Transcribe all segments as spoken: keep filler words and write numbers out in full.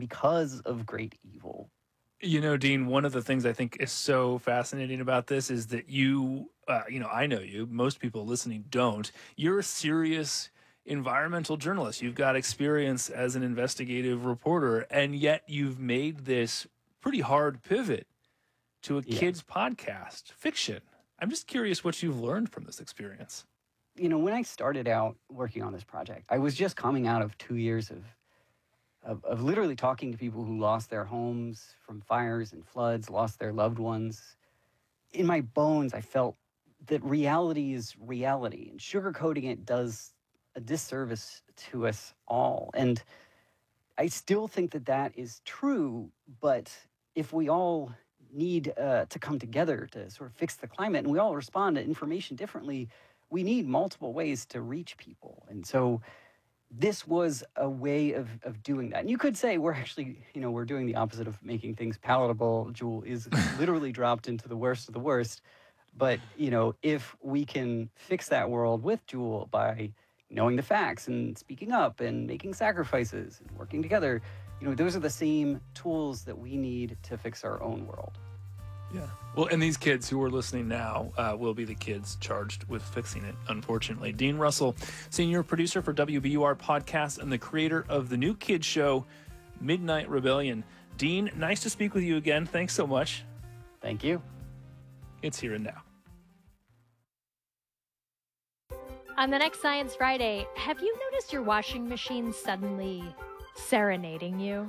because of great evil. You know, Dean, one of the things I think is so fascinating about this is that you, uh, you know, I know you, most people listening don't. You're a serious environmental journalist. You've got experience as an investigative reporter, and yet you've made this pretty hard pivot to a Yeah. kids podcast, fiction. I'm just curious what you've learned from this experience. You know, when I started out working on this project, I was just coming out of two years of Of, of literally talking to people who lost their homes from fires and floods, lost their loved ones. In my bones, I felt that reality is reality, and sugarcoating it does a disservice to us all. And I still think that that is true, but if we all need uh, to come together to sort of fix the climate, and we all respond to information differently, we need multiple ways to reach people. And so this was a way of, of doing that. And you could say we're actually, you know, we're doing the opposite of making things palatable. Juul is literally dropped into the worst of the worst. But, you know, if we can fix that world with Juul by knowing the facts and speaking up and making sacrifices and working together, you know, those are the same tools that we need to fix our own world. Yeah. Well, and these kids who are listening now uh, will be the kids charged with fixing it, unfortunately. Dean Russell, senior producer for W B U R Podcast and the creator of the new kids show, Midnight Rebellion. Dean, nice to speak with you again. Thanks so much. Thank you. It's Here and Now. On the next Science Friday, have you noticed your washing machine suddenly serenading you?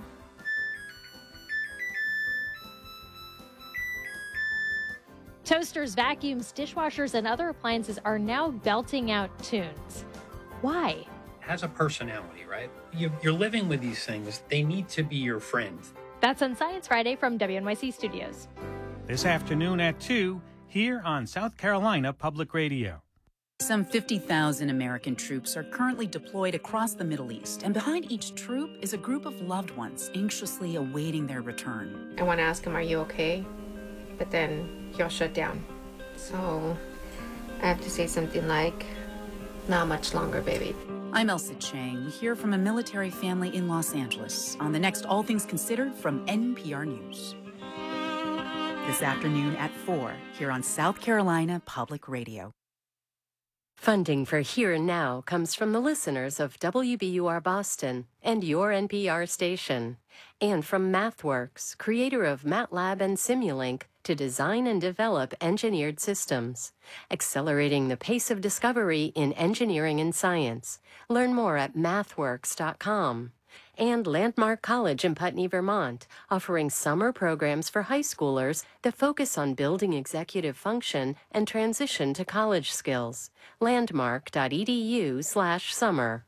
Toasters, vacuums, dishwashers, and other appliances are now belting out tunes. Why? It has a personality, right? You, you're living with these things. They need to be your friend. That's on Science Friday from W N Y C Studios. This afternoon at two, here on South Carolina Public Radio. Some fifty thousand American troops are currently deployed across the Middle East, and behind each troop is a group of loved ones anxiously awaiting their return. I want to ask him, are you okay? But then he'll shut down. So I have to say something like, not much longer, baby. I'm Elsa Chang. We hear from a military family in Los Angeles on the next All Things Considered from N P R News. This afternoon at four, here on South Carolina Public Radio. Funding for Here and Now comes from the listeners of W B U R Boston and your N P R station, and from MathWorks, creator of MATLAB and Simulink, to design and develop engineered systems, accelerating the pace of discovery in engineering and science. Learn more at mathworks dot com. And Landmark College in Putney, Vermont, offering summer programs for high schoolers that focus on building executive function and transition to college skills. landmark dot e d u slash summer.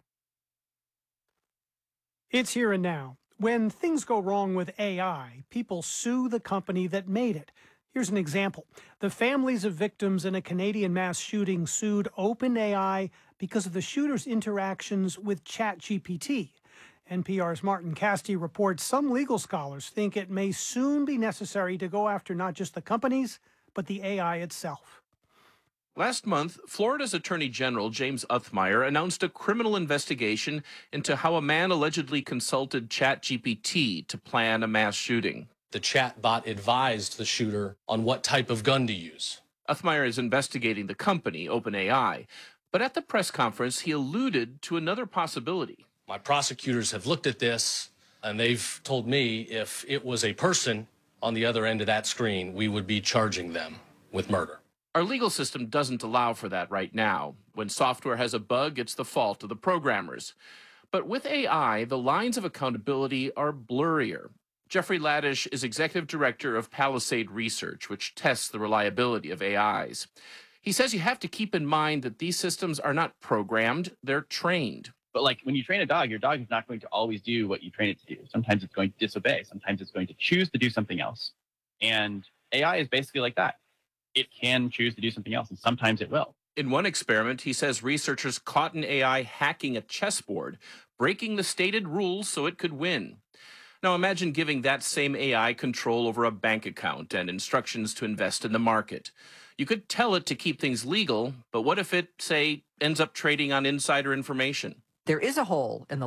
It's Here and Now. When things go wrong with A I, people sue the company that made it. Here's an example. The families of victims in a Canadian mass shooting sued OpenAI because of the shooter's interactions with ChatGPT. N P R's Martin Casti reports some legal scholars think it may soon be necessary to go after not just the companies, but the A I itself. Last month, Florida's Attorney General James Uthmire announced a criminal investigation into how a man allegedly consulted ChatGPT to plan a mass shooting. The chatbot advised the shooter on what type of gun to use. Uthmire is investigating the company, OpenAI, but at the press conference, he alluded to another possibility. My prosecutors have looked at this, and they've told me if it was a person on the other end of that screen, we would be charging them with murder. Our legal system doesn't allow for that right now. When software has a bug, it's the fault of the programmers. But with A I, the lines of accountability are blurrier. Jeffrey Ladish is executive director of Palisade Research, which tests the reliability of A Is. He says you have to keep in mind that these systems are not programmed, they're trained. But like when you train a dog, your dog is not going to always do what you train it to do. Sometimes it's going to disobey. Sometimes it's going to choose to do something else. And A I is basically like that. It can choose to do something else, and sometimes it will. In one experiment, he says researchers caught an A I hacking a chessboard, breaking the stated rules so it could win. Now imagine giving that same A I control over a bank account and instructions to invest in the market. You could tell it to keep things legal, but what if it, say, ends up trading on insider information? There is a hole in the law.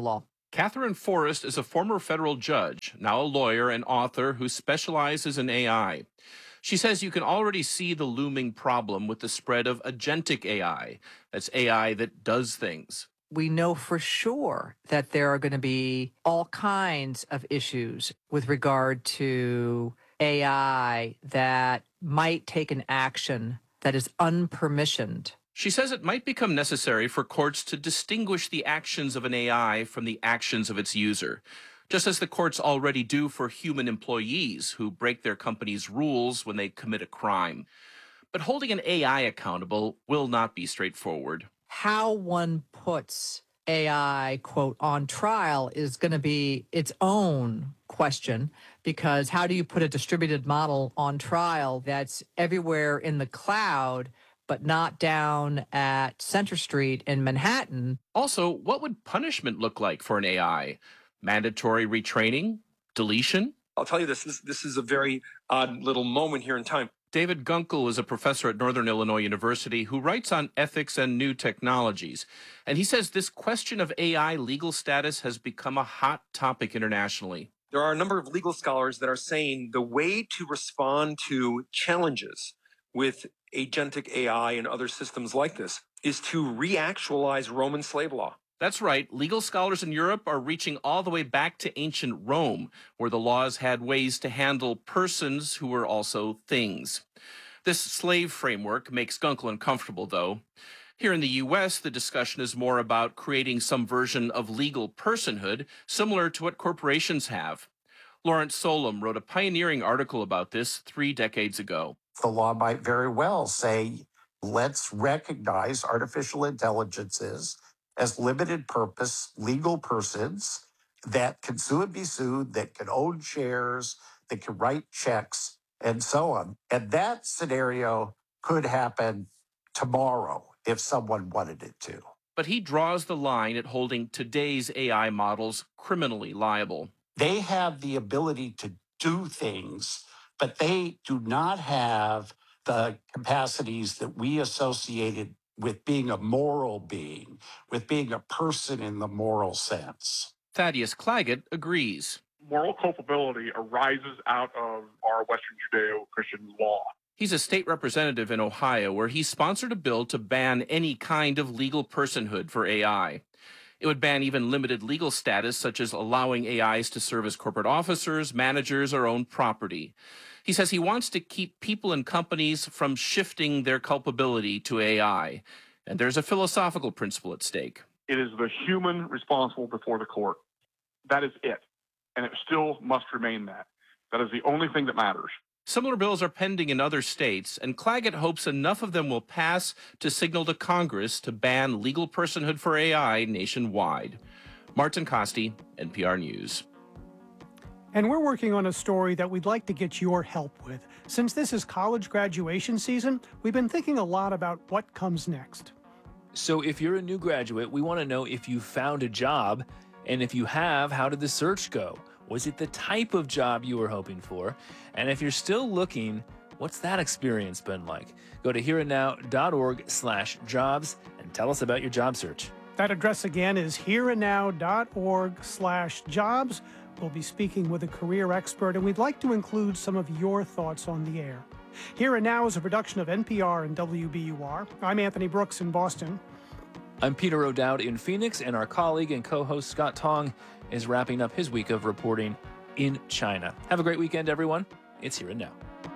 Catherine Forrest is a former federal judge, now a lawyer and author who specializes in A I. She says you can already see the looming problem with the spread of agentic A I. That's A I that does things. We know for sure that there are going to be all kinds of issues with regard to A I that might take an action that is unpermissioned. She says it might become necessary for courts to distinguish the actions of an A I from the actions of its user, just as the courts already do for human employees who break their company's rules when they commit a crime. But holding an A I accountable will not be straightforward. How one puts A I, quote, on trial is going to be its own question, because how do you put a distributed model on trial that's everywhere in the cloud, but not down at Center Street in Manhattan? Also, what would punishment look like for an A I? Mandatory retraining? Deletion? I'll tell you this, this, this is a very odd little moment here in time. David Gunkel is a professor at Northern Illinois University who writes on ethics and new technologies. And he says this question of A I legal status has become a hot topic internationally. There are a number of legal scholars that are saying the way to respond to challenges with agentic A I and other systems like this is to reactualize Roman slave law. That's right. Legal scholars in Europe are reaching all the way back to ancient Rome, where the laws had ways to handle persons who were also things. This slave framework makes Gunkel uncomfortable, though. Here in the U S, the discussion is more about creating some version of legal personhood, similar to what corporations have. Lawrence Solom wrote a pioneering article about this three decades ago. The law might very well say, let's recognize artificial intelligences as limited purpose legal persons that can sue and be sued, that can own shares, that can write checks, and so on. And that scenario could happen tomorrow if someone wanted it to. But he draws the line at holding today's A I models criminally liable. They have the ability to do things, but they do not have the capacities that we associated with being a moral being, with being a person in the moral sense. Thaddeus Claggett agrees. Moral culpability arises out of our Western Judeo-Christian law. He's a state representative in Ohio where he sponsored a bill to ban any kind of legal personhood for A I. It would ban even limited legal status, such as allowing A Is to serve as corporate officers, managers, or own property. He says he wants to keep people and companies from shifting their culpability to A I. And there's a philosophical principle at stake. It is the human responsible before the court. That is it. And it still must remain that. That is the only thing that matters. Similar bills are pending in other states, and Claggett hopes enough of them will pass to signal to Congress to ban legal personhood for A I nationwide. Martin Costi, N P R News. And we're working on a story that we'd like to get your help with. Since this is college graduation season, we've been thinking a lot about what comes next. So if you're a new graduate, we want to know if you found a job, and if you have, how did the search go? Was it the type of job you were hoping for? And if you're still looking, what's that experience been like? Go to hereandnow.org slash jobs and tell us about your job search. That address again is hereandnow.org slash jobs. We'll be speaking with a career expert, and we'd like to include some of your thoughts on the air. Here and Now is a production of N P R and W B U R. I'm Anthony Brooks in Boston. I'm Peter O'Dowd in Phoenix, and our colleague and co-host Scott Tong is wrapping up his week of reporting in China. Have a great weekend, everyone. It's Here and Now.